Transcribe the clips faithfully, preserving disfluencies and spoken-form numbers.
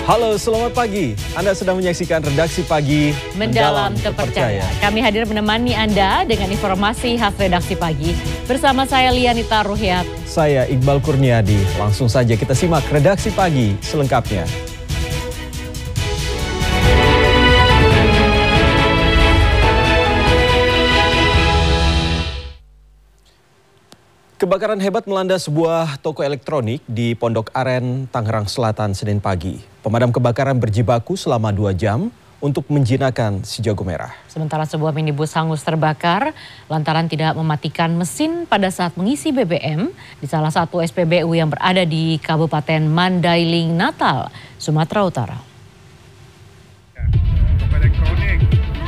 Halo, selamat pagi. Anda sedang menyaksikan Redaksi Pagi Mendalam Terpercaya. Kami hadir menemani Anda dengan informasi khas Redaksi Pagi. Bersama saya Lianita Ruhyat. Saya Iqbal Kurniadi. Langsung saja kita simak Redaksi Pagi selengkapnya. Kebakaran hebat melanda sebuah toko elektronik di Pondok Aren, Tangerang Selatan, Senin pagi. Pemadam kebakaran berjibaku selama dua jam untuk menjinakkan si jago merah. Sementara sebuah minibus hangus terbakar lantaran tidak mematikan mesin pada saat mengisi B B M di salah satu S P B U yang berada di Kabupaten Mandailing, Natal, Sumatera Utara. Toko elektronik.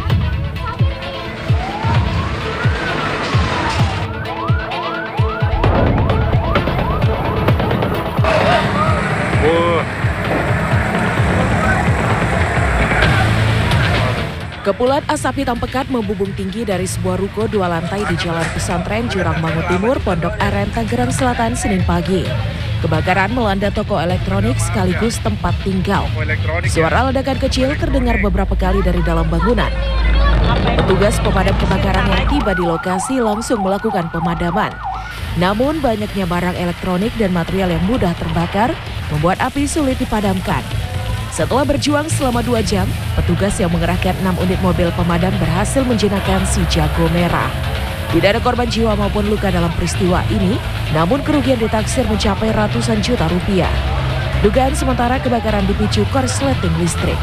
Kepulan asap hitam pekat membubung tinggi dari sebuah ruko dua lantai di Jalan Pesantren Jurangmangu Timur, Pondok Aren, Tangerang Selatan, Senin pagi. Kebakaran melanda toko elektronik sekaligus tempat tinggal. Suara ledakan kecil terdengar beberapa kali dari dalam bangunan. Petugas pemadam kebakaran yang tiba di lokasi langsung melakukan pemadaman. Namun banyaknya barang elektronik dan material yang mudah terbakar membuat api sulit dipadamkan. Setelah berjuang selama dua jam, petugas yang mengerahkan enam unit mobil pemadam berhasil menjinakkan si jago merah. Tidak ada korban jiwa maupun luka dalam peristiwa ini, namun kerugian ditaksir mencapai ratusan juta rupiah. Dugaan sementara kebakaran dipicu korsleting listrik.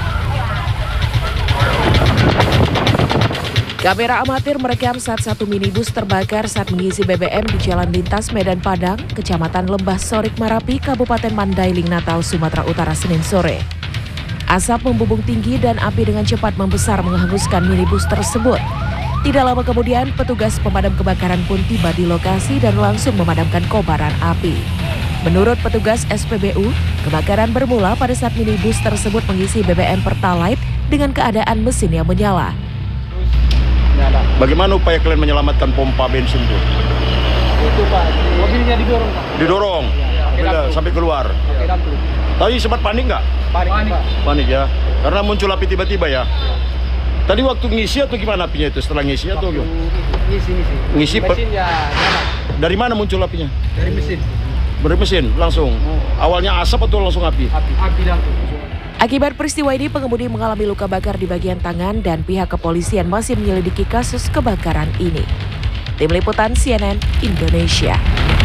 Kamera amatir merekam saat satu minibus terbakar saat mengisi B B M di Jalan Lintas Medan Padang, Kecamatan Lembah Sorik Marapi, Kabupaten Mandailing, Natal, Sumatera Utara, Senin sore. Asap membubung tinggi dan api dengan cepat membesar menghanguskan minibus tersebut. Tidak lama kemudian, petugas pemadam kebakaran pun tiba di lokasi dan langsung memadamkan kobaran api. Menurut petugas S P B U, kebakaran bermula pada saat minibus tersebut mengisi B B M Pertalite dengan keadaan mesin yang menyala. Bagaimana upaya kalian menyelamatkan pompa bensin itu? Itu Pak, mobilnya didorong Pak. Didorong? Ya, sampai keluar? Ya, Tadi sempat panik nggak? Panik, panik. Panik ya? Karena muncul api tiba-tiba ya? Tadi waktu ngisi atau gimana apinya itu? Setelah ngisi atau gimana? Ngisi, ngisi. Ngisi per... Mesin ya nyala. Dari mana muncul apinya? Dari mesin. Dari mesin, langsung? Awalnya asap atau langsung api? Api, api langsung. Akibat peristiwa ini, pengemudi mengalami luka bakar di bagian tangan dan pihak kepolisian masih menyelidiki kasus kebakaran ini. Tim Liputan C N N Indonesia.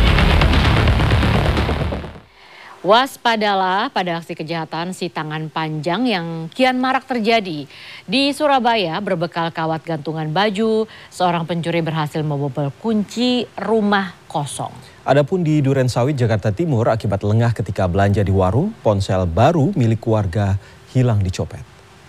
Waspadalah pada aksi kejahatan si tangan panjang yang kian marak terjadi. Di Surabaya, berbekal kawat gantungan baju, seorang pencuri berhasil membobol kunci rumah kosong. Adapun di Durensawit, Jakarta Timur, akibat lengah ketika belanja di warung, ponsel baru milik warga hilang dicopet.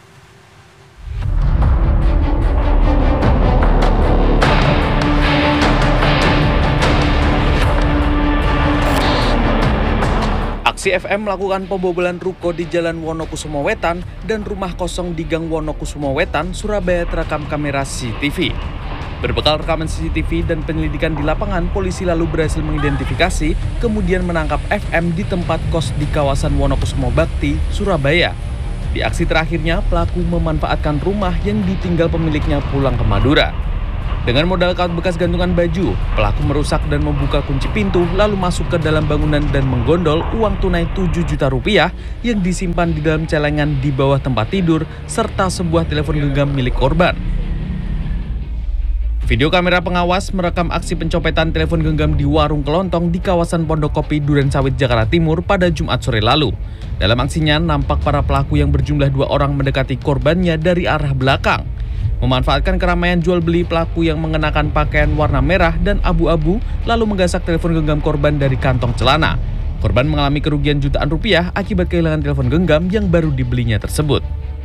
Aksi F M melakukan pembobolan ruko di Jalan Wonokusumo Wetan dan rumah kosong di Gang Wonokusumo Wetan, Surabaya terekam kamera C C T V. Berbekal rekaman C C T V dan penyelidikan di lapangan, polisi lalu berhasil mengidentifikasi, kemudian menangkap F M di tempat kos di kawasan Wonokusumo Bakti, Surabaya. Di aksi terakhirnya, pelaku memanfaatkan rumah yang ditinggal pemiliknya pulang ke Madura. Dengan modal kawat bekas gantungan baju, pelaku merusak dan membuka kunci pintu, lalu masuk ke dalam bangunan dan menggondol uang tunai tujuh juta rupiah yang disimpan di dalam celengan di bawah tempat tidur, serta sebuah telepon genggam milik korban. Video kamera pengawas merekam aksi pencopetan telepon genggam di warung kelontong di kawasan Pondok Kopi, Durensawit, Jakarta Timur pada Jumat sore lalu. Dalam aksinya, nampak para pelaku yang berjumlah dua orang mendekati korbannya dari arah belakang. Memanfaatkan keramaian jual beli, pelaku yang mengenakan pakaian warna merah dan abu-abu lalu menggasak telepon genggam korban dari kantong celana. Korban mengalami kerugian jutaan rupiah akibat kehilangan telepon genggam yang baru dibelinya tersebut.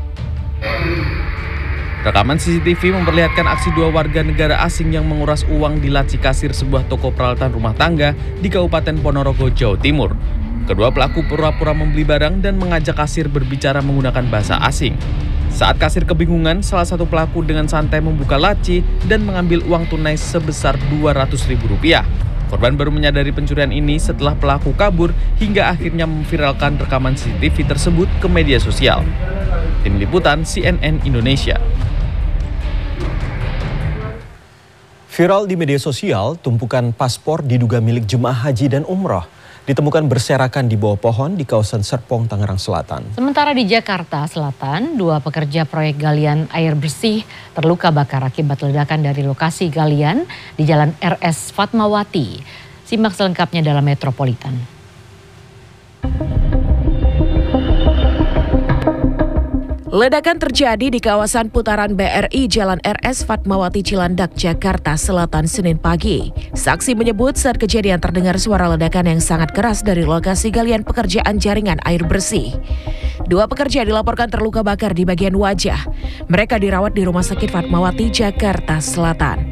Rekaman C C T V memperlihatkan aksi dua warga negara asing yang menguras uang di laci kasir sebuah toko peralatan rumah tangga di Kabupaten Ponorogo, Jawa Timur. Kedua pelaku pura-pura membeli barang dan mengajak kasir berbicara menggunakan bahasa asing. Saat kasir kebingungan, salah satu pelaku dengan santai membuka laci dan mengambil uang tunai sebesar dua ratus ribu rupiah. Korban baru menyadari pencurian ini setelah pelaku kabur hingga akhirnya memviralkan rekaman C C T V tersebut ke media sosial. Tim Liputan C N N Indonesia. Viral di media sosial, tumpukan paspor diduga milik jemaah haji dan umroh ditemukan berserakan di bawah pohon di kawasan Serpong, Tangerang Selatan. Sementara di Jakarta Selatan, dua pekerja proyek galian air bersih terluka bakar akibat ledakan dari lokasi galian di Jalan R S Fatmawati. Simak selengkapnya dalam Metropolitan. Ledakan terjadi di kawasan putaran B R I Jalan R S Fatmawati Cilandak, Jakarta Selatan, Senin pagi. Saksi menyebut saat kejadian terdengar suara ledakan yang sangat keras dari lokasi galian pekerjaan jaringan air bersih. Dua pekerja dilaporkan terluka bakar di bagian wajah. Mereka dirawat di Rumah Sakit Fatmawati, Jakarta Selatan.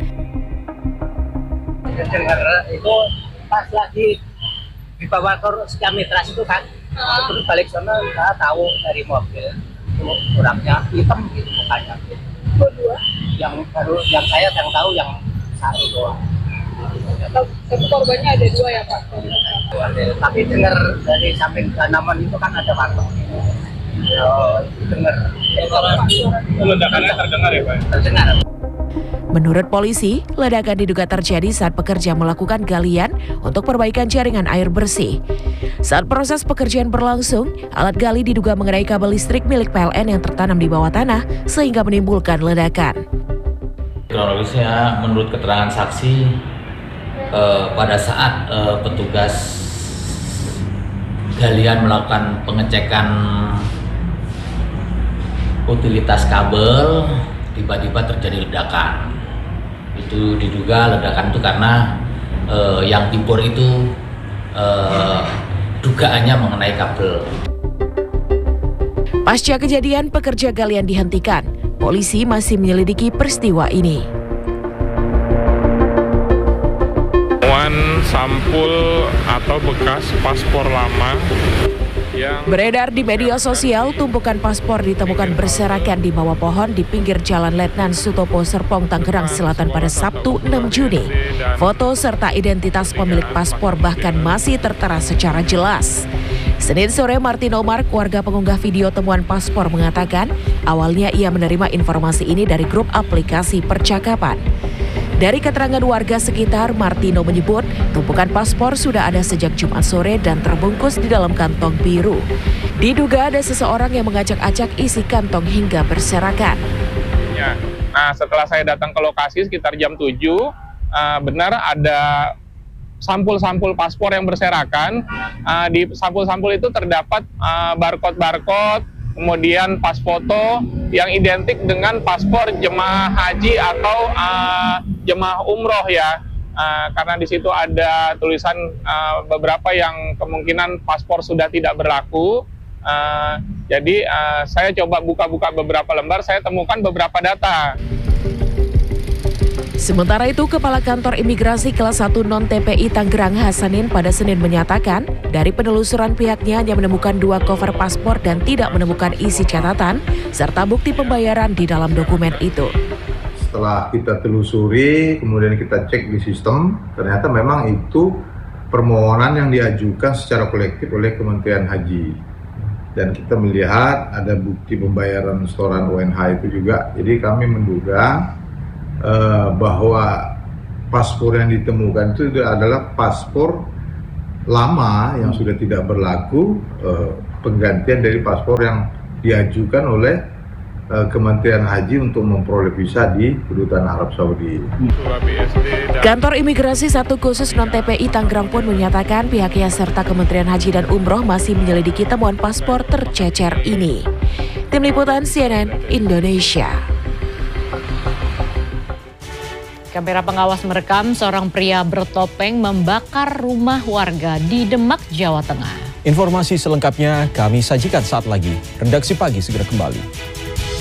Itu pas lagi dibawa ke sekian metras itu kan, terus balik sana saya tahu dari mobil. Orangnya hitam gitu mukanya. Dua-dua? Yang baru, yang saya yang tahu yang satu doang. Tapi korbannya ada dua ya Pak? Tapi dengar dari samping tanaman itu kan ada warung. Oh, dengar. Ledakannya terdengar ya Pak? Terdengar. Menurut polisi, ledakan diduga terjadi saat pekerja melakukan galian untuk perbaikan jaringan air bersih. Saat proses pekerjaan berlangsung, alat gali diduga mengenai kabel listrik milik P L N yang tertanam di bawah tanah sehingga menimbulkan ledakan. Kronologisnya menurut keterangan saksi, eh, pada saat eh, petugas galian melakukan pengecekan utilitas kabel, tiba-tiba terjadi ledakan. Itu diduga ledakan itu karena eh, yang dibor itu eh, dugaannya mengenai kabel. Pasca kejadian, pekerja galian dihentikan. Polisi masih menyelidiki peristiwa ini. Temuan sampul atau bekas paspor lama yang beredar di media sosial, tumpukan paspor ditemukan berserakan di bawah pohon di pinggir Jalan Letnan Sutopo, Serpong, Tangerang Selatan pada Sabtu enam Juni. Foto serta identitas pemilik paspor bahkan masih tertera secara jelas. Senin sore, Martin Omar, warga pengunggah video temuan paspor, mengatakan awalnya ia menerima informasi ini dari grup aplikasi percakapan. Dari keterangan warga sekitar, Martino menyebut tumpukan paspor sudah ada sejak Jumat sore dan terbungkus di dalam kantong biru. Diduga ada seseorang yang mengacak-acak isi kantong hingga berserakan. Nah, setelah saya datang ke lokasi sekitar jam tujuh, uh, benar ada sampul-sampul paspor yang berserakan. Uh, di sampul-sampul itu terdapat uh, barcode-barcode, kemudian pas foto yang identik dengan paspor jemaah haji atau uh, jemaah umroh ya, uh, karena di situ ada tulisan uh, beberapa yang kemungkinan paspor sudah tidak berlaku. Uh, jadi uh, saya coba buka-buka beberapa lembar, saya temukan beberapa data. Sementara itu, Kepala Kantor Imigrasi Kelas satu Non-T P I Tangerang Hasanin pada Senin menyatakan, dari penelusuran pihaknya hanya menemukan dua cover paspor dan tidak menemukan isi catatan serta bukti pembayaran di dalam dokumen itu. Setelah kita telusuri, kemudian kita cek di sistem, ternyata memang itu permohonan yang diajukan secara kolektif oleh Kementerian Haji. Dan kita melihat ada bukti pembayaran setoran U N H itu juga, jadi kami menduga Uh, bahwa paspor yang ditemukan itu adalah paspor lama yang sudah tidak berlaku, uh, penggantian dari paspor yang diajukan oleh uh, Kementerian Haji untuk memperoleh visa di Kedutaan Arab Saudi. Kantor Imigrasi satu khusus Non-T P I Tangerang pun menyatakan pihaknya serta Kementerian Haji dan Umroh masih menyelidiki temuan paspor tercecer ini. Tim Liputan C N N Indonesia. Kamera pengawas merekam seorang pria bertopeng membakar rumah warga di Demak, Jawa Tengah. Informasi selengkapnya kami sajikan saat lagi. Redaksi Pagi segera kembali.